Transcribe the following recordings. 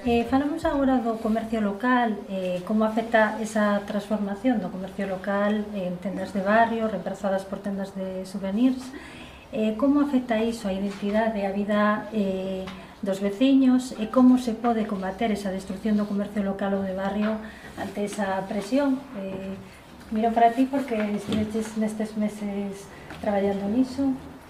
Falamos agora do comercio local, como afecta esa transformación do comercio local en tendas de barrio, reemplazadas por tendas de souvenirs. Como afecta iso a identidade, a vida dos veciños e como se pode combater esa destrucción do comercio local ou de barrio ante esa presión? Miro para ti porque estiveches nestes meses traballando niso.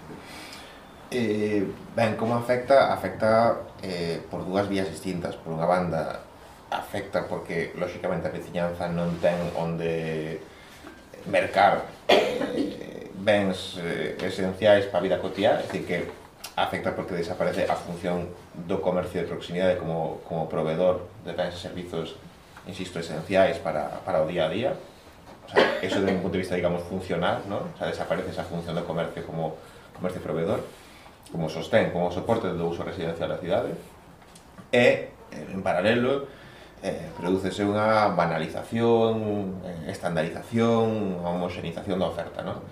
Ben, como afecta? Afecta por dúas vías distintas. Por unha banda, afecta porque, lóxicamente, a veciñanza non ten onde mercar bens esenciais para a vida cotiá, é dicir, que afecta porque desaparece a función do comercio de proximidade como proveedor de bens e servizos, insisto, esenciais para o día a día. O sea, eso desde un punto de vista, digamos, funcional, ¿no? O sea, desaparece esa función do comercio como comercio proveedor, como sostén, como soporte do uso residencial da cidade. E, en paralelo, prodúcese unha banalización, estandarización, homoxenización da oferta, ¿no?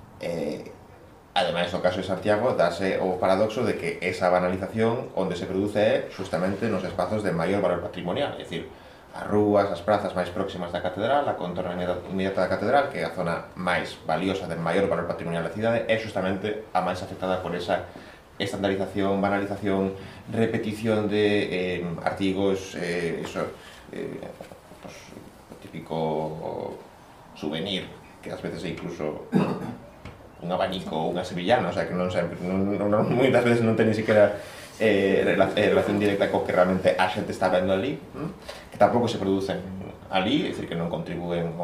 Ademais, no caso de Santiago, dase o paradoxo de que esa banalización onde se produce é justamente nos espazos de maior valor patrimonial, é dicir, as rúas, as prazas máis próximas da catedral, a contorna inmediata da catedral, que é a zona máis valiosa de maior valor patrimonial da cidade, é justamente a máis afectada por esa estandarización, banalización, repetición de artigos, pues, o típico souvenir, que ás veces é incluso un abanico ou unha sevillana, o sea, que non sempre, moitas veces non ten ni siquiera relación directa co que realmente a xente está vendo ali, que tampouco se producen ali, é dicir, que non contribúen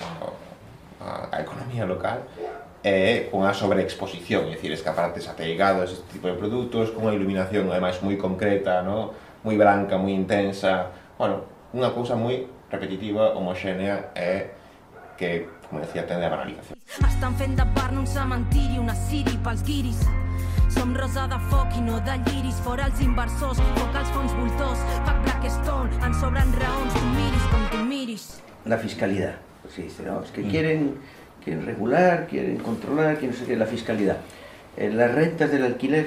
á economía local, con a sobreexposición, é dicir, escaparates ateigados, este tipo de produtos, con unha iluminación ademais moi concreta, ¿no? Moi branca, moi intensa, bueno, unha cousa moi repetitiva, homoxénea e que, como decía, tende a banalización. Estan fent de part un cementiri, una ciri pels guiris. Som rosa de foc i no de lliris, fora els inversors, foc als fons voltors, fac Blackstone, ens sobren raons, tu miris com tu miris. La fiscalidad, pues se dice, ¿no? Es que quieren regular, quieren controlar, quieren no sé qué, la fiscalidad. Las rentas del alquiler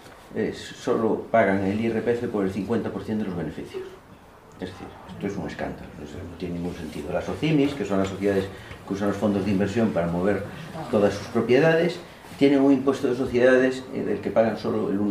solo pagan el IRPF por el 50% de los beneficios. Es decir, esto es un escándalo, no tiene ningún sentido. Las OCIMIs, que son las sociedades que usan los fondos de inversión para mover todas sus propiedades, tienen un impuesto de sociedades del que pagan solo el 1%.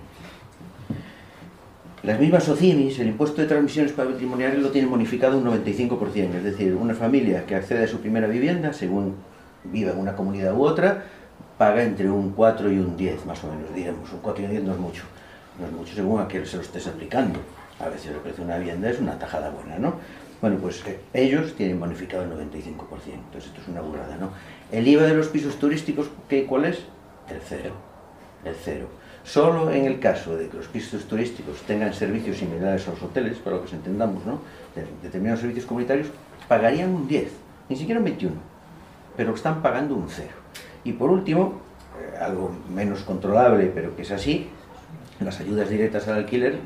Las mismas OCIMIs, el impuesto de transmisiones patrimoniales lo tienen bonificado un 95%, es decir, una familia que accede a su primera vivienda, según viva en una comunidad u otra, paga entre un 4 y un 10, más o menos, diremos. Un 4 y un 10 no es mucho según a que se lo estés aplicando. A veces el precio de una vivienda es una tajada buena, ¿no? Bueno, pues ellos tienen bonificado el 95%, entonces esto es una burrada, ¿no? El IVA de los pisos turísticos, ¿cuál es? El cero. Solo en el caso de que los pisos turísticos tengan servicios similares a los hoteles, para lo que nos entendamos, ¿no? Determinados servicios comunitarios, pagarían un 10, ni siquiera un 21, pero están pagando un 0. Y por último, algo menos controlable, pero que es así, las ayudas directas al alquiler